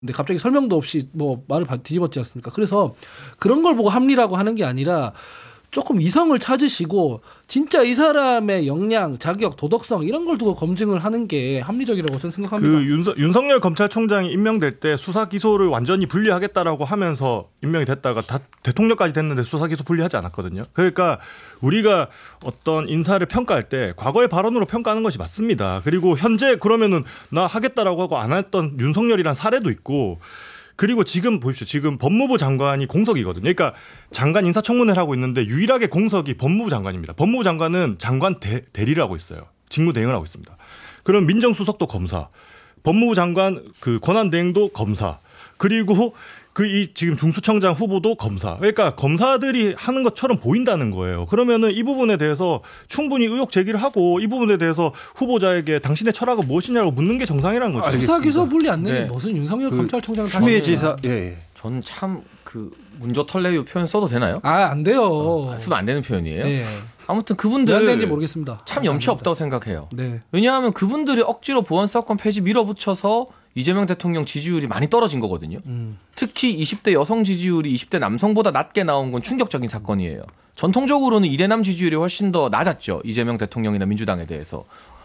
근데 갑자기 설명도 없이 뭐 말을 뒤집었지 않습니까? 그래서 그런 걸 보고 합리라고 하는 게 아니라 조금 이성을 찾으시고 진짜 이 사람의 역량, 자격, 도덕성 이런 걸 두고 검증을 하는 게 합리적이라고 저는 생각합니다. 그 윤석열 검찰총장이 임명될 때 수사 기소를 완전히 분리하겠다라고 하면서 임명이 됐다가 다 대통령까지 됐는데 수사 기소 분리하지 않았거든요. 그러니까 우리가 어떤 인사를 평가할 때 과거의 발언으로 평가하는 것이 맞습니다. 그리고 현재 그러면은 나 하겠다라고 하고 안 했던 윤석열이란 사례도 있고 그리고 지금 보십시오. 지금 법무부 장관이 공석이거든요. 그러니까 장관 인사청문회를 하고 있는데 유일하게 공석이 법무부 장관입니다. 법무부 장관은 장관 대리를 하고 있어요. 직무 대행을 하고 있습니다. 그럼 민정수석도 검사, 법무부 장관 그 권한대행도 검사, 그리고 이 지금 중수청장 후보도 검사. 그러니까 검사들이 하는 것처럼 보인다는 거예요. 그러면은 이 부분에 대해서 충분히 의혹 제기를 하고 이 부분에 대해서 후보자에게 당신의 철학은 무엇이냐고 묻는 게 정상이라는 거죠. 수사 기소 분리 안 되는 네. 무슨 윤석열 검찰총장 추미애 지사 저는 참 그 문조털레유 표현 써도 되나요? 안 돼요. 쓰면 안 되는 표현이에요. 네. 아무튼 왜 안 그분들 되는지 모르겠습니다. 참 염치 없다고 생각해요. 네. 왜냐하면 그분들이 억지로 보안사건 폐지 밀어붙여서 이재명 대통령 지지율이 많이 떨어진 거거든요. 특히 20대 여성 지지율이 20대 남성보다 낮게 나온 건 충격적인 사건이에요. 전통적으로는 이대남 지지율이 훨씬 더 낮았죠. 이재명 대통령이나 민주당에 대해서.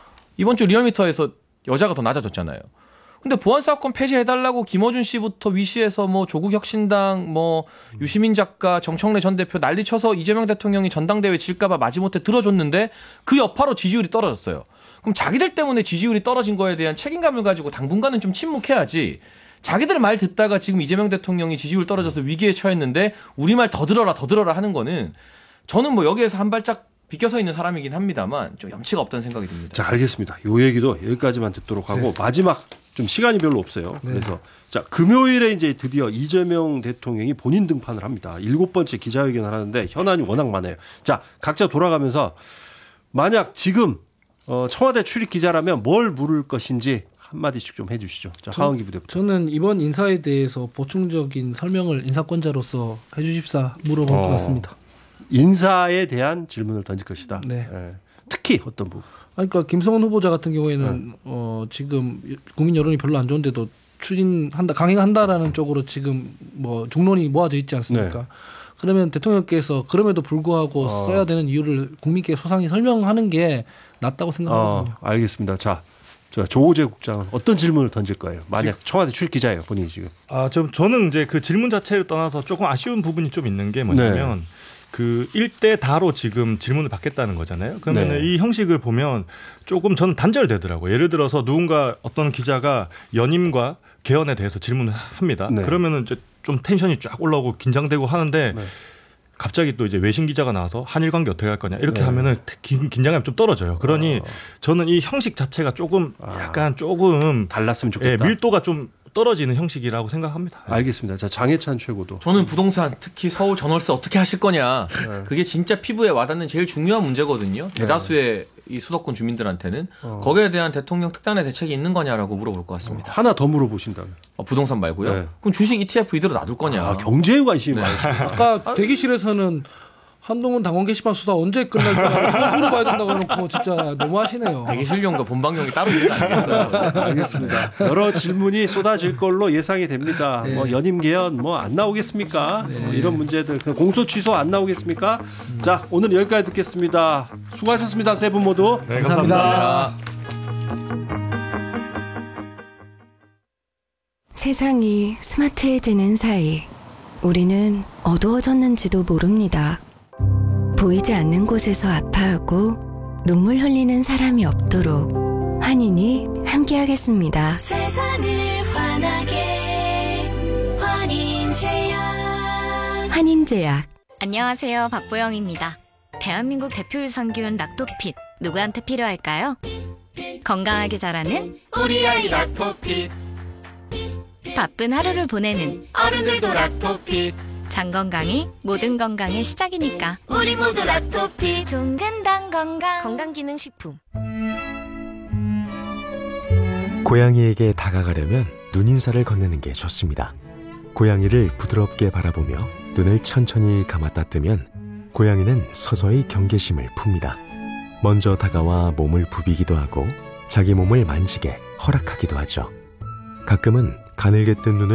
이번 주 리얼미터에서 여자가 더 낮아졌잖아요. 근데 보안사건 폐지해달라고 김어준 씨부터 위시에서 뭐 조국혁신당, 뭐 유시민 작가, 정청래 전 대표 난리쳐서 이재명 대통령이 전당대회 질까봐 마지못해 들어줬는데 그 여파로 지지율이 떨어졌어요. 그럼 자기들 때문에 지지율이 떨어진 거에 대한 책임감을 가지고 당분간은 좀 침묵해야지. 자기들 말 듣다가 지금 이재명 대통령이 지지율 떨어져서 위기에 처했는데 우리 말 더 들어라 하는 거는 저는 뭐 여기에서 한 발짝 비껴서 있는 사람이긴 합니다만 좀 염치가 없다는 생각이 듭니다. 자, 알겠습니다. 요 얘기도 여기까지만 듣도록 하고 마지막 좀 시간이 별로 없어요. 그래서 자, 금요일에 이제 드디어 이재명 대통령이 본인 등판을 합니다. 7번째 기자회견을 하는데 현안이 워낙 많아요. 자, 각자 돌아가면서 만약 지금 청와대 출입 기자라면 뭘 물을 것인지 한마디씩 좀 해주시죠. 자, 하은기 부대부터. 저는 이번 인사에 대해서 보충적인 설명을 인사권자로서 해주십사 물어볼 것 같습니다. 인사에 대한 질문을 던질 것이다. 네. 특히 어떤 부분? 그러니까 김성원 후보자 같은 경우에는 지금 국민 여론이 별로 안 좋은데도 강행한다라는 쪽으로 지금 뭐 중론이 모아져 있지 않습니까? 네. 그러면 대통령께서 그럼에도 불구하고 써야 되는 이유를 국민께 소상히 설명하는 게 낫다고 생각하거든요. 알겠습니다. 자, 조호재 국장은 어떤 질문을 던질 거예요? 만약 청와대 출입 기자예요, 본인이 지금. 저는 이제 그 질문 자체를 떠나서 조금 아쉬운 부분이 좀 있는 게 뭐냐면 그 1대 다로 지금 질문을 받겠다는 거잖아요. 그러면 이 형식을 보면 조금 저는 단절되더라고요. 예를 들어서 누군가 어떤 기자가 연임과 개헌에 대해서 질문을 합니다. 그러면은 이제 좀 텐션이 쫙 올라오고 긴장되고 하는데 갑자기 또 이제 외신 기자가 나와서 한일 관계 어떻게 할 거냐 이렇게 하면은 긴장감이 좀 떨어져요. 그러니 저는 이 형식 자체가 조금 약간 조금 달랐으면 좋겠다. 밀도가 좀 떨어지는 형식이라고 생각합니다. 알겠습니다. 자, 장해찬 최고도. 저는 부동산 특히 서울 전월세 어떻게 하실 거냐. 그게 진짜 피부에 와닿는 제일 중요한 문제거든요. 대다수의 이 수도권 주민들한테는 거기에 대한 대통령 특단의 대책이 있는 거냐라고 물어볼 것 같습니다. 하나 더 물어보신다면. 부동산 말고요? 그럼 주식 ETF 이대로 놔둘 거냐. 경제에 관심이 많으십니다. 아까 대기실에서는 한동훈 당원 게시판 수사 언제 끝날 거냐 물어봐야 된다고 해놓고 진짜 너무하시네요. 대기실용과 본방용이 따로 있는 거 아니겠어요? 알겠습니다. 여러 질문이 쏟아질 걸로 예상이 됩니다. 뭐 연임 개헌 뭐 안 나오겠습니까? 뭐 이런 문제들 공소 취소 안 나오겠습니까? 자, 오늘 여기까지 듣겠습니다. 수고하셨습니다. 세 분 모두. 네, 감사합니다. 세상이 스마트해지는 사이 우리는 어두워졌는지도 모릅니다. 보이지 않는 곳에서 아파하고 눈물 흘리는 사람이 없도록 환인이 함께하겠습니다. 세상을 환하게 환인제약. 환인제약. 안녕하세요, 박보영입니다. 대한민국 대표 유산균 락토핏 누구한테 필요할까요? 건강하게 자라는 우리 아이 락토핏. 바쁜 하루를 보내는 어른들도 락토핏. 장 건강이 모든 건강의 시작이니까 우리 모두 락토핏. 종근당 건강 건강기능식품. 고양이에게 다가가려면 눈인사를 건네는 게 좋습니다. 고양이를 부드럽게 바라보며 눈을 천천히 감았다 뜨면 고양이는 서서히 경계심을 풉니다. 먼저 다가와 몸을 부비기도 하고 자기 몸을 만지게 허락하기도 하죠. 가끔은 가늘게 뜬 눈을